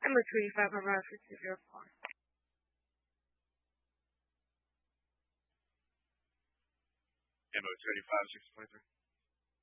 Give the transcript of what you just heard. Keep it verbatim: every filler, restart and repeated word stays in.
M O twenty-five on route for two zero four. M O twenty-five, six twenty-three.